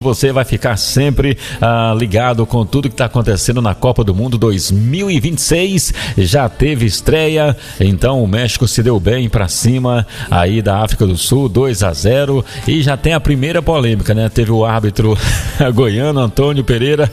você vai ficar sempre ligado com tudo que está acontecendo na Copa do Mundo 2026. Já teve estreia, então o México se deu bem para cima aí da África do Sul, 2-0, e já tem a primeira polêmica, né? Teve o árbitro goiano, Antônio Pereira,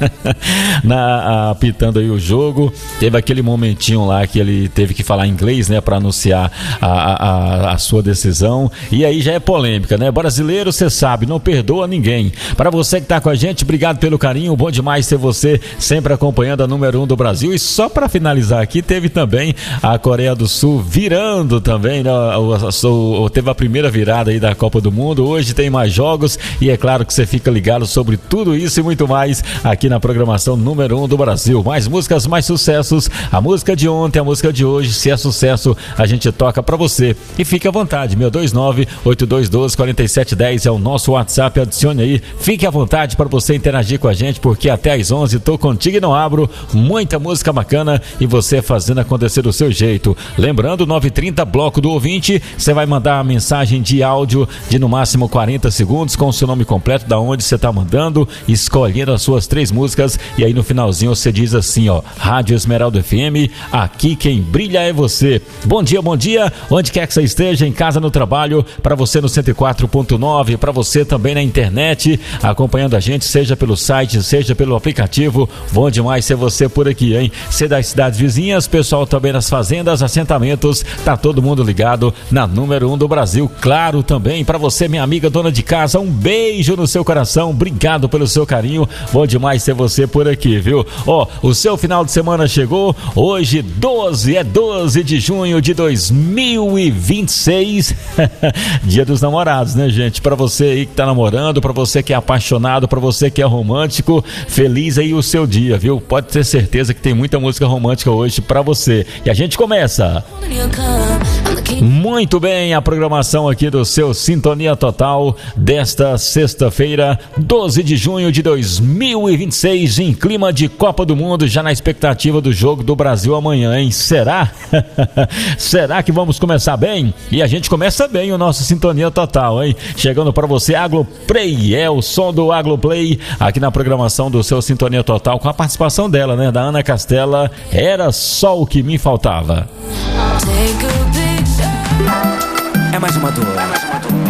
apitando aí o jogo. Teve aquele momentinho lá que ele teve que falar inglês, né, para anunciar a sua decisão, e aí já é polêmica, né? Brasileiro, você sabe, não perdoa ninguém. Para você que tá com a gente, obrigado pelo carinho, bom demais ter você sempre acompanhando a número 1 do Brasil. E só para finalizar aqui, teve também a Coreia do Sul virando também, né? Teve a primeira virada aí da Copa do Mundo. Hoje tem mais jogos e é claro que você fica ligado sobre tudo isso e muito mais aqui na programação número 1 do Brasil. Mais músicas, mais sucessos, a música de ontem, a música de hoje. Se é sucesso, a gente toca pra você. E fique à vontade, 629-8212-4710 é o nosso WhatsApp, adicione aí, fique à vontade para você interagir com a gente, porque até às 11 tô contigo e não abro, muita música bacana e você fazendo acontecer do seu jeito. Lembrando, 9h30, bloco do ouvinte, você vai mandar a mensagem de áudio de no máximo 40 segundos com o seu nome completo, da onde você tá mandando, escolhendo as suas 3 músicas, e aí no finalzinho você diz assim, ó, Rádio Esmeralda FM, aqui quem brilha é você. Bom dia, onde quer que você esteja, em casa, no trabalho, para você no 104.9, para você também na internet, acompanhando a gente, seja pelo site, seja pelo aplicativo. Bom demais ser você por aqui, hein? Ser das cidades vizinhas, pessoal também nas fazendas, assentamentos, tá todo mundo ligado na número 1 do Brasil. Claro, também para você, minha amiga dona de casa, um beijo no seu coração, obrigado pelo seu carinho, bom demais ser você por aqui, viu? Ó, o seu final de semana chegou, hoje 12 de junho de 2026, dia dos namorados, né, gente? Pra você aí que tá namorando, pra você que é apaixonado, pra você que é romântico, feliz aí o seu dia, viu? Pode ter certeza que tem muita música romântica hoje pra você. E a gente começa muito bem a programação aqui do seu Sintonia Total desta sexta-feira, 12 de junho de 2026, em clima de Copa do Mundo, já na expectativa do jogo do Brasil amanhã, hein? Será? Será que vamos começar bem? E a gente começa bem o nosso Sintonia Total, hein? Chegando para você, Agloplay, é o som do Agloplay, aqui na programação do seu Sintonia Total, com a participação dela, né? Da Ana Castela, Era Só o Que Me Faltava. É mais uma dor.